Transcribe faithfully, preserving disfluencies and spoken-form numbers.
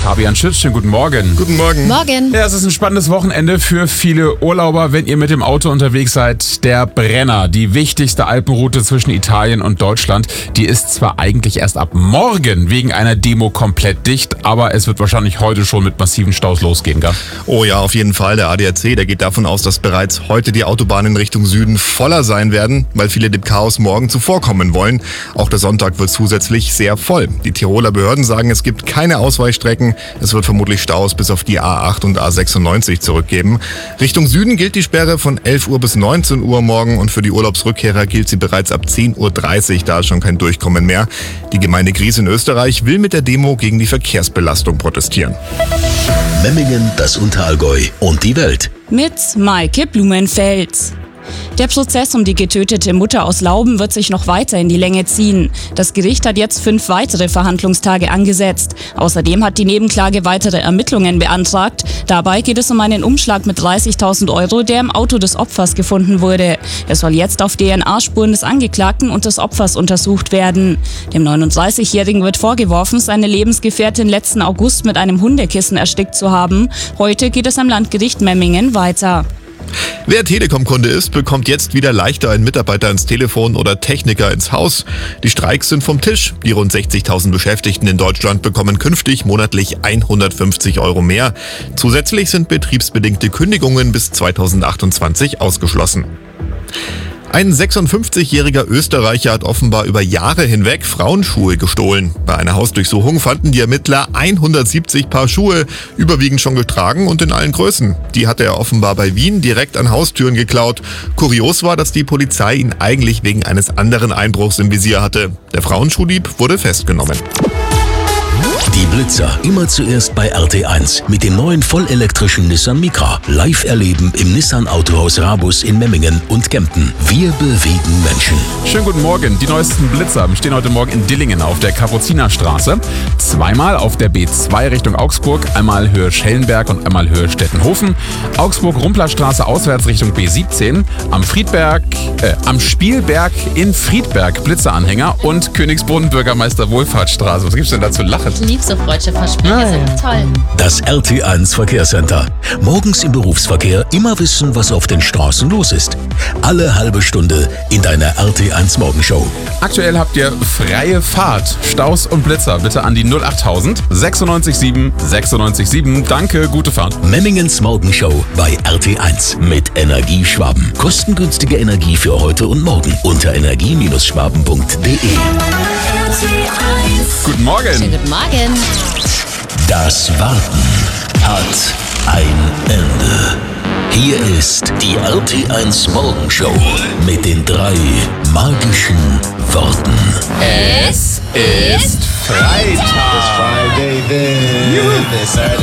Fabian Schütz, schönen guten Morgen. Guten Morgen. Morgen. Ja, es ist ein spannendes Wochenende für viele Urlauber, wenn ihr mit dem Auto unterwegs seid. Der Brenner, die wichtigste Alpenroute zwischen Italien und Deutschland, die ist zwar eigentlich erst ab morgen wegen einer Demo komplett dicht, aber es wird wahrscheinlich heute schon mit massiven Staus losgehen, gell? Oh ja, auf jeden Fall. Der A D A C, der geht davon aus, dass bereits heute die Autobahnen in Richtung Süden voller sein werden, weil viele dem Chaos morgen zuvorkommen wollen. Auch der Sonntag wird zusätzlich sehr voll. Die Tiroler Behörden sagen, es gibt keine Ausweichstrecken. Es wird vermutlich Staus bis auf die A acht und A sechsundneunzig zurückgeben. Richtung Süden gilt die Sperre von elf Uhr bis neunzehn Uhr morgen und für die Urlaubsrückkehrer gilt sie bereits ab zehn Uhr dreißig. Da ist schon kein Durchkommen mehr. Die Gemeinde Gries in Österreich will mit der Demo gegen die Verkehrsbelastung protestieren. Memmingen, das Unterallgäu und die Welt. Mit Maike Blumenfeld. Der Prozess um die getötete Mutter aus Lauben wird sich noch weiter in die Länge ziehen. Das Gericht hat jetzt fünf weitere Verhandlungstage angesetzt. Außerdem hat die Nebenklage weitere Ermittlungen beantragt. Dabei geht es um einen Umschlag mit dreißigtausend Euro, der im Auto des Opfers gefunden wurde. Er soll jetzt auf D N A-Spuren des Angeklagten und des Opfers untersucht werden. Dem neununddreißigjährigen wird vorgeworfen, seine Lebensgefährtin letzten August mit einem Hundekissen erstickt zu haben. Heute geht es am Landgericht Memmingen weiter. Wer Telekom-Kunde ist, bekommt jetzt wieder leichter einen Mitarbeiter ins Telefon oder Techniker ins Haus. Die Streiks sind vom Tisch. Die rund sechzigtausend Beschäftigten in Deutschland bekommen künftig monatlich hundertfünfzig Euro mehr. Zusätzlich sind betriebsbedingte Kündigungen bis zweitausendachtundzwanzig ausgeschlossen. Ein sechsundfünfzigjähriger Österreicher hat offenbar über Jahre hinweg Frauenschuhe gestohlen. Bei einer Hausdurchsuchung fanden die Ermittler hundertsiebzig Paar Schuhe, überwiegend schon getragen und in allen Größen. Die hatte er offenbar bei Wien direkt an Haustüren geklaut. Kurios war, dass die Polizei ihn eigentlich wegen eines anderen Einbruchs im Visier hatte. Der Frauenschuhdieb wurde festgenommen. Die Blitzer immer zuerst bei R T eins mit dem neuen vollelektrischen Nissan Micra. Live erleben im Nissan Autohaus Rabus in Memmingen und Kempten. Wir bewegen Menschen. Schönen guten Morgen. Die neuesten Blitzer stehen heute Morgen in Dillingen auf der Kapuzinerstraße. Zweimal auf der B zwei Richtung Augsburg, einmal Höhe Schellenberg und einmal Höhe Stettenhofen. Augsburg-Rumplerstraße auswärts Richtung B siebzehn. Am Friedberg, äh, am Spielberg in Friedberg Blitzeranhänger und Königsbrunn Bürgermeister Wohlfahrtsstraße. Was gibt's denn da zu lachen? Ich liebe so freudsche Versprecher, Ah, ja. sind toll. Das R T eins Verkehrscenter. Morgens im Berufsverkehr immer wissen, was auf den Straßen los ist. Alle halbe Stunde in deiner R T eins Morgenshow. Aktuell habt ihr freie Fahrt. Staus und Blitzer bitte an die null achttausend sechsundneunzig sieben sechsundneunzig sieben. Danke, gute Fahrt. Memmingens Morgenshow bei R T eins mit Energie Schwaben. Kostengünstige Energie für heute und morgen unter energie schwaben punkt de. Guten Morgen. Schönen guten Morgen. Das Warten hat ein Ende. Hier ist die R T eins Morgenshow mit den drei magischen Worten. Es ist Freitag. Friday then.